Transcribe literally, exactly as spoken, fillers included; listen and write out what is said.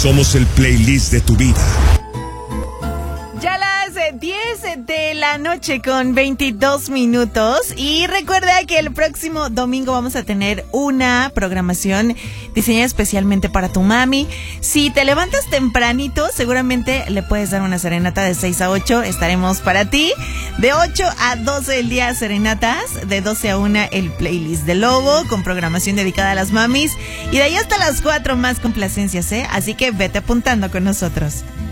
Somos el playlist de tu vida. Ya las diez de la noche con veintidós minutos. Y recuerda que el próximo domingo vamos a tener una programación diseñada especialmente para tu mami. Si te levantas tempranito, seguramente le puedes dar una serenata de seis a ocho. Estaremos para ti. De ocho a doce del día, serenatas. De doce a una, el playlist de Lobo, con programación dedicada a las mamis. Y de ahí hasta las cuatro, más complacencias, ¿eh? Así que vete apuntando con nosotros.